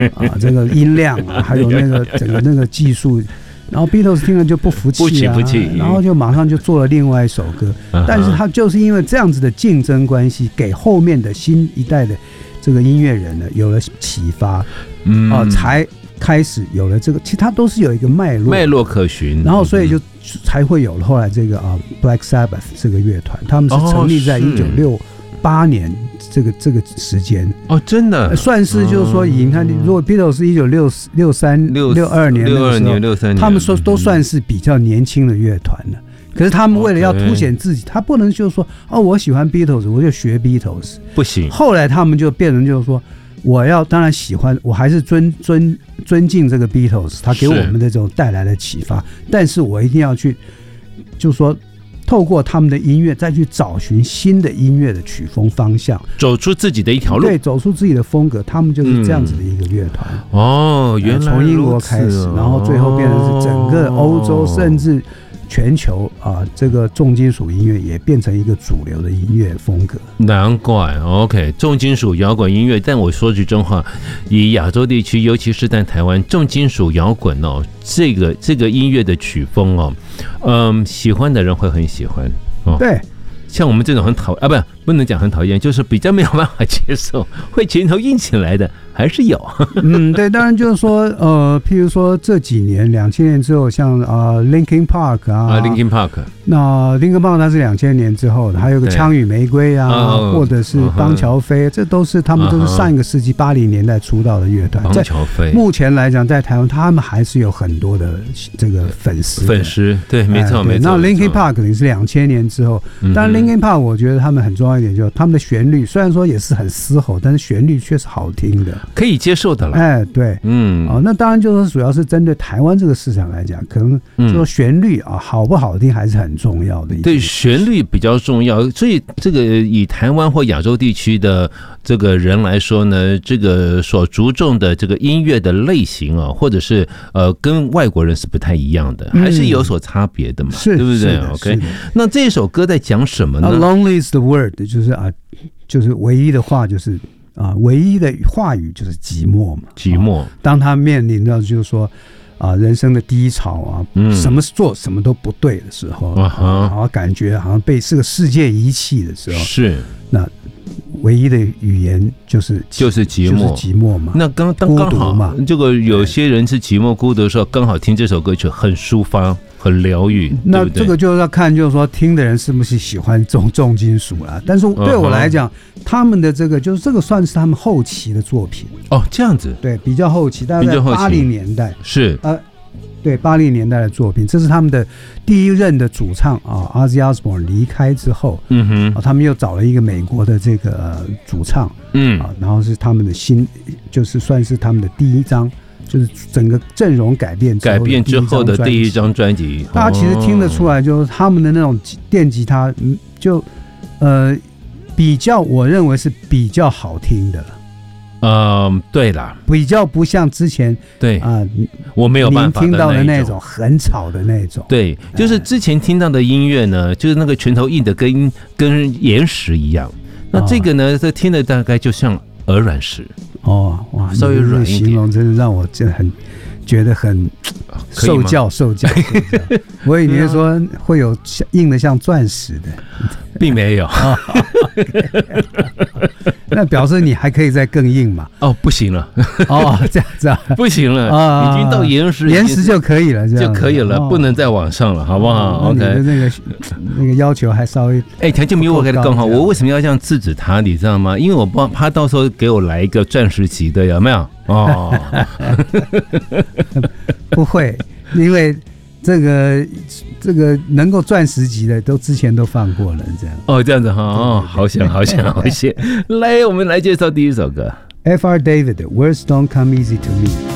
这个音量啊，还有那个整个那个技术。然后 Beatles 听了就不服气啊，然后就马上就做了另外一首歌，但是他就是因为这样子的竞争关系，给后面的新一代的这个音乐人呢有了启发，才开始有了这个，其实它都是有一个脉络可循， 然后所以就才会有了后来这个Black Sabbath 这个乐团，他们是成立在1968年这个时间真的算是就是说，你看，如果 Beatles 是1963、62年的时候，他们说都算是比较年轻的乐团了。可是他们为了要凸显自己，他不能就是说我喜欢 Beatles， 我就学 Beatles， 不行。 后来他们就变成就是说，我要当然喜欢，我还是尊敬这个 Beatles， 他给我们的这种带来的启发，但是我一定要去，就是说。透过他们的音乐再去找寻新的音乐的曲风方向， 走出自己的一条路， 对，走出自己的风格，他们就是这样子的一个乐团。 原来从英国开始，然后最后变成是整个欧洲甚至全球这个重金属音乐也变成一个主流的音乐风格。 难怪 OK， 重金属摇滚音乐。但我说句真话，以亚洲地区，尤其是在台湾，重金属摇滚这个音乐的曲风喜欢的人会很喜欢对。 像我们这种很不能讲很讨厌，就是比较没有办法接受，会拳头硬起来的还是有。 对，当然就是说，譬如说这几年2000年之后，像Linkin Park Linkin Park， 那 Linkin Park 它是2000年之后的，还有个枪与玫瑰或者是邦乔飞，这他们都是上一个世纪80年代出道的乐团。 邦乔飞目前来讲，在台湾他们还是有很多的这个粉丝， 对，没错没错。 那 Linkin Park 可能是2000年之后，当然 Linkin Park 我觉得他们很重要一点，就是他们的旋律虽然说也是很嘶吼，但是旋律却是好听的， 可以接受的了。 对，那当然就是主要是针对台湾这个市场来讲，可能就说旋律好不好听还是很重要的。 对，旋律比较重要，所以这个以台湾或亚洲地区的这个人来说呢，这个所注重的这个音乐的类型或者是跟外国人是不太一样的，还是有所差别的嘛，对不对 ？OK， 那这首歌在讲什么呢 ？Lonely is the word， 就是唯一的话，就是唯一的话语就是寂寞嘛。 寂寞。 当他面临到就是说人生的低潮什么做什么都不对的时候，感觉好像被这个世界遗弃的时候， 是那唯一的语言就是寂寞嘛。 那刚好嘛，这个有些人是寂寞孤独的时候，刚好听这首歌曲很抒发。很疗愈， 那这个就是要看，就是说听的人是不是喜欢重金属啦。但是对我来讲，他们的这个算是他们后期的作品。 这样子。 对，比较后期，大概在80年代。 是对，80年代的作品，这是他们的第一任的主唱Ozzy Osbourne 离开之后，他们又找了一个美国的这个主唱，然后是他们的就是算是他们的第一张。就是整个阵容改变之后的第一张专辑，大家其实听得出来，就是他们的那种电吉他，就比较，我认为是比较好听的了。 对啦， 比较不像之前我没有办法听到的那种很吵的那种。 对，就是之前听到的音乐呢，就是那个拳头硬的跟岩石一样。那这个呢，这听的大概就像鹅卵石。 哇， 稍微软一点， 形容真的让我真的觉得很受教。我以为说会有硬的像钻石的， 并没有。 那表示你还可以再更硬嘛？ 不行了。 这样子不行了，已经到岩石就可以了，这样就可以了，不能再往上了，好不好 ？OK， 那个要求还稍微条件比我给的更好。我为什么要这样制止他？你知道吗？因为我怕到时候给我来一个钻石级的，有没有？ 不会，因为这个能够钻石级的之前都放过了，这样。 这样子好险。来，我们来介绍第一首歌 ，F.R. David 的 Words Don't Come Easy to Me。